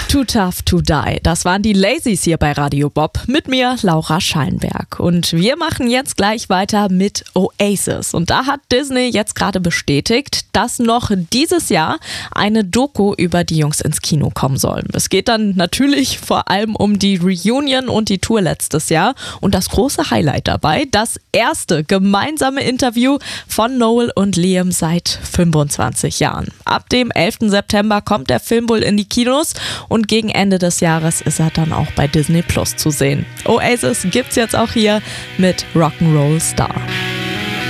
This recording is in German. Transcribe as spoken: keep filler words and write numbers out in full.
Too Tough to Die. Das waren die Lazies hier bei Radio Bob. Mit mir Laura Schallenberg. Und wir machen jetzt gleich weiter mit Oasis. Und da hat Disney jetzt gerade bestätigt, dass noch dieses Jahr eine Doku über die Jungs ins Kino kommen soll. Es geht dann natürlich vor allem um die Reunion und die Tour letztes Jahr. Und das große Highlight dabei, das erste gemeinsame Interview von Noel und Liam seit fünfundzwanzig Jahren. Ab dem elften September kommt der Film wohl in die Kinos und gegen Ende des Jahres ist er dann auch bei Disney Plus zu sehen. Oasis gibt's jetzt auch hier mit Rock'n'Roll Star.